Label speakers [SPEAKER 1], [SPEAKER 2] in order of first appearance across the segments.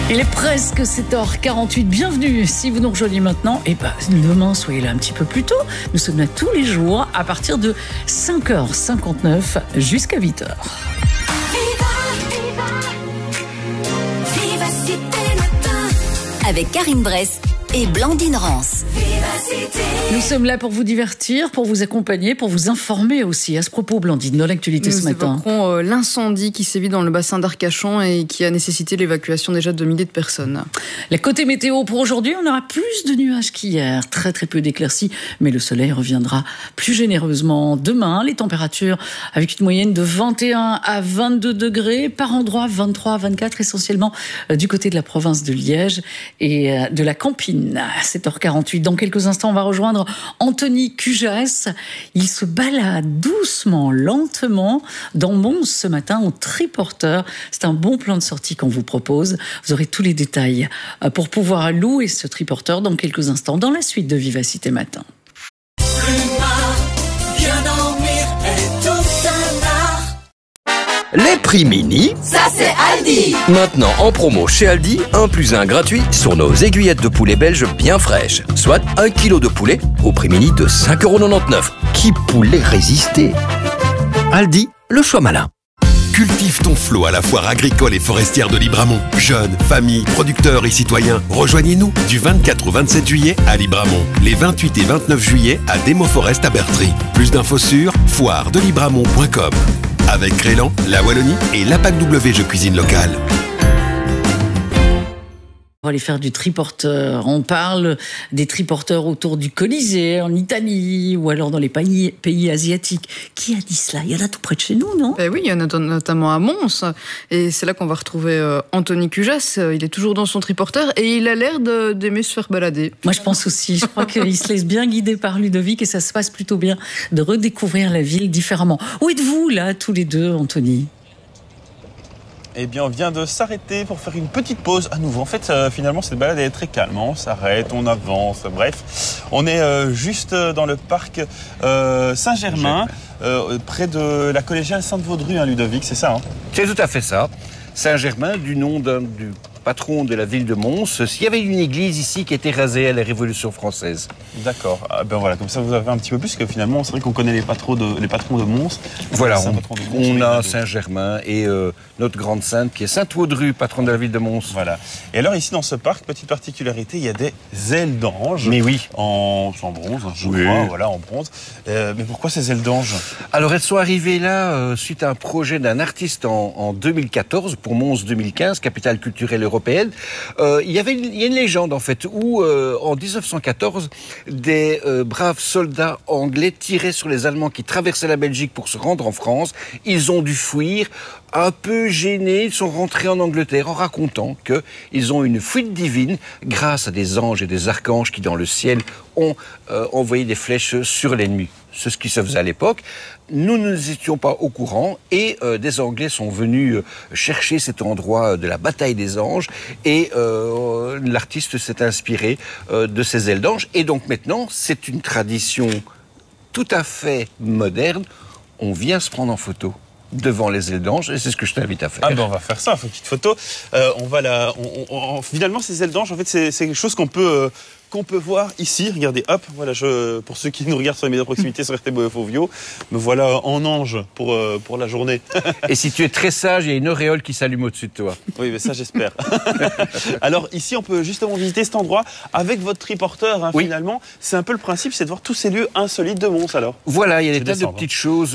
[SPEAKER 1] Il est presque 7h48. Bienvenue si vous nous rejoignez maintenant. Et demain, soyez là un petit peu plus tôt. Nous sommes là tous les jours à partir de 5h59 jusqu'à 8h.
[SPEAKER 2] Avec Karine Bress et Blandine Rance.
[SPEAKER 1] Nous sommes là pour vous divertir, pour vous accompagner, pour vous informer aussi. À ce propos, Blandine, dans l'actualité ce matin.
[SPEAKER 3] Nous évoquerons l'incendie qui sévit dans le bassin d'Arcachon et qui a nécessité l'évacuation déjà de milliers de personnes.
[SPEAKER 1] La côté météo pour aujourd'hui, on aura plus de nuages qu'hier. Très très peu d'éclaircies, mais le soleil reviendra plus généreusement. Demain, les températures avec une moyenne de 21 à 22 degrés. Par endroit, 23 à 24 essentiellement du côté de la province de Liège et de la Campine. À 7h48, dans quelques instants, on va rejoindre Anthony Cujas. Il se balade doucement, lentement dans Mons ce matin en triporteur. C'est un bon plan de sortie qu'on vous propose. Vous aurez tous les détails pour pouvoir louer ce triporteur dans quelques instants dans la suite de Vivacité Matin.
[SPEAKER 4] Les prix mini,
[SPEAKER 2] Ça c'est Aldi.
[SPEAKER 4] maintenant en promo chez Aldi, 1 + 1 gratuit sur nos aiguillettes de poulet belges bien fraîches. Soit 1 kg de poulet au prix mini de 5,99 €. Qui pourrait résister? Aldi, le choix malin.
[SPEAKER 5] Cultive ton flot à la foire agricole et forestière de Libramont. Jeunes, familles, producteurs et citoyens, rejoignez-nous du 24 au 27 juillet à Libramont. Les 28 et 29 juillet à Demo Forest à Bertry. Plus d'infos sur foiredelibramont.com. Avec Crélan, la Wallonie et l'APAC W Jeux Cuisine Locale.
[SPEAKER 1] On va aller faire du triporteur. On parle des triporteurs autour du Colisée, en Italie, ou alors dans les pays asiatiques. Qui a dit cela? Il y en a tout près de chez nous, non?
[SPEAKER 3] Oui, il y en a notamment à Mons. Et c'est là qu'on va retrouver Anthony Cujas. Il est toujours dans son triporteur et il a l'air d'aimer se faire balader.
[SPEAKER 1] Moi, je pense aussi. Je crois qu'il se laisse bien guider par Ludovic et ça se passe plutôt bien de redécouvrir la ville différemment. Où êtes-vous, là, tous les deux, Anthony?
[SPEAKER 6] Eh bien, on vient de s'arrêter pour faire une petite pause à nouveau. En fait, finalement, cette balade est très calme. On s'arrête, on avance, bref. On est juste dans le parc Saint-Germain, près de la collégiale Sainte-Vaudrue, hein, Ludovic, c'est ça, hein?
[SPEAKER 7] C'est tout à fait ça. Saint-Germain, du nom du patron de la ville de Mons. S'il y avait une église ici qui était rasée à la Révolution française.
[SPEAKER 6] D'accord. Ah, ben voilà, comme ça vous avez un petit peu plus, parce que finalement, c'est vrai qu'on connaît les patrons de Mons.
[SPEAKER 7] Voilà,
[SPEAKER 6] On
[SPEAKER 7] on a Saint-Germain et notre grande sainte qui est Sainte-Vaudrue, patronne de la ville de Mons.
[SPEAKER 6] Voilà. Et alors ici, dans ce parc, petite particularité, il y a des ailes d'ange.
[SPEAKER 7] Mais oui.
[SPEAKER 6] En bronze, je crois, voilà, en bronze. Mais pourquoi ces ailes d'ange?
[SPEAKER 7] Alors elles sont arrivées là suite à un projet d'un artiste en 2014 pour Mons 2015, capitale culturelle européenne. Il y a une légende en fait où en 1914 des braves soldats anglais tiraient sur les Allemands qui traversaient la Belgique pour se rendre en France. Ils ont dû fuir. Un peu gênés, ils sont rentrés en Angleterre en racontant qu'ils ont une fuite divine grâce à des anges et des archanges qui dans le ciel ont envoyé des flèches sur l'ennemi. C'est ce qui se faisait à l'époque. Nous ne étions pas au courant et des Anglais sont venus chercher cet endroit de la bataille des anges et l'artiste s'est inspiré de ces ailes d'ange. Et donc maintenant, c'est une tradition tout à fait moderne. On vient se prendre en photo devant les ailes d'ange et c'est ce que je t'invite à faire.
[SPEAKER 6] Ah ben on va faire ça, une petite photo. Finalement, ces ailes d'ange, en fait, c'est quelque chose qu'on peut voir ici. Regardez, hop, voilà, pour ceux qui nous regardent sur les médias de proximité sur RTBF Fovio, me voilà en ange pour la journée.
[SPEAKER 7] Et si tu es très sage, il y a une auréole qui s'allume au-dessus de toi.
[SPEAKER 6] Oui, mais ça j'espère. Alors ici, on peut justement visiter cet endroit avec votre triporteur, hein,
[SPEAKER 7] oui.
[SPEAKER 6] Finalement. C'est un peu le principe, c'est de voir tous ces lieux insolites de Mons, alors.
[SPEAKER 7] Voilà, il y a des tas de petites choses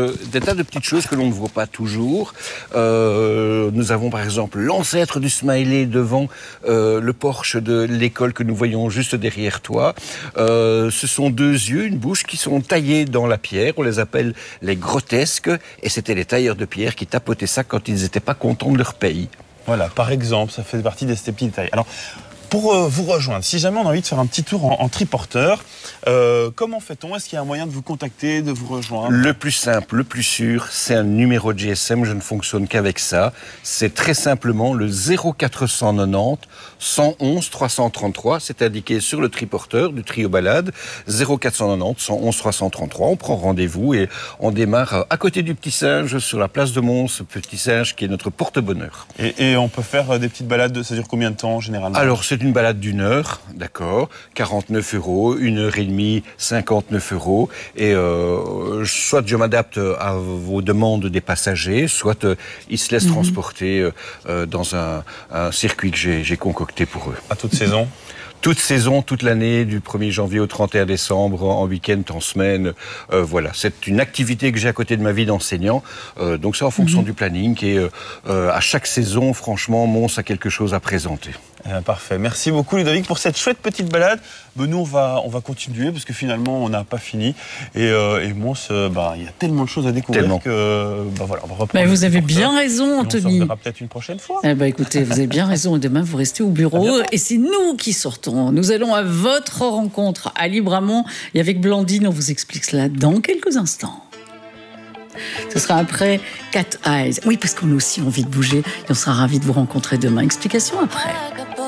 [SPEAKER 7] que l'on ne voit pas toujours. Nous avons par exemple l'ancêtre du smiley devant le porche de l'école que nous voyons juste derrière toi. Ce sont deux yeux, une bouche qui sont taillés dans la pierre. On les appelle les grotesques. Et c'était les tailleurs de pierre qui tapotaient ça quand ils n'étaient pas contents de leur pays.
[SPEAKER 6] Voilà, par exemple, ça fait partie de ces petits détails. Alors, Pour vous rejoindre, si jamais on a envie de faire un petit tour en triporteur, comment fait-on? Est-ce qu'il y a un moyen de vous contacter, de vous rejoindre?
[SPEAKER 7] Le plus simple, le plus sûr, c'est un numéro de GSM. Je ne fonctionne qu'avec ça. C'est très simplement le 0490 111 333. C'est indiqué sur le triporteur du trio balade. 0490 111 333. On prend rendez-vous et on démarre à côté du Petit Singe, sur la place de Mons, Petit Singe qui est notre porte-bonheur.
[SPEAKER 6] Et on peut faire des petites balades, ça dure combien de temps généralement?
[SPEAKER 7] Alors c'est une balade d'1 heure, d'accord, 49 €, 1 heure et demie, 59 €. Et soit je m'adapte à vos demandes des passagers, soit ils se laissent transporter dans un circuit que j'ai concocté pour eux.
[SPEAKER 6] À toute saison?
[SPEAKER 7] Toute saison, toute l'année, du 1er janvier au 31 décembre, en week-end, en semaine. Voilà, c'est une activité que j'ai à côté de ma vie d'enseignant. Donc c'est en fonction du planning et à chaque saison, franchement, Mons a quelque chose à présenter.
[SPEAKER 6] Parfait. Merci beaucoup Ludovic pour cette chouette petite balade. Nous, on va continuer parce que finalement, on n'a pas fini. Et Mons, il y a tellement de choses à découvrir que voilà, on va reprendre.
[SPEAKER 1] Mais vous avez bien raison, Anthony.
[SPEAKER 6] On se reverra peut-être une prochaine fois.
[SPEAKER 1] Écoutez, vous avez bien raison. Demain, vous restez au bureau et c'est nous qui sortons. Nous allons à votre rencontre à Libramont et avec Blandine, on vous explique cela dans quelques instants. Ce sera après Cat Eyes. Oui, parce qu'on a aussi envie de bouger et on sera ravis de vous rencontrer demain. Explication après.